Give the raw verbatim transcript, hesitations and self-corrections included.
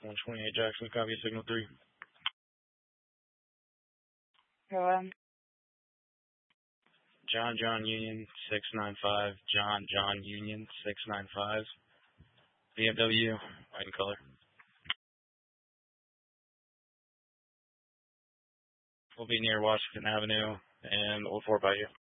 one twenty-eight Jackson, copy signal three. Go ahead. John John Union six nine five, John John Union six nine five, B M W, white in color. We'll be near Washington Avenue and Old Fort Bayou.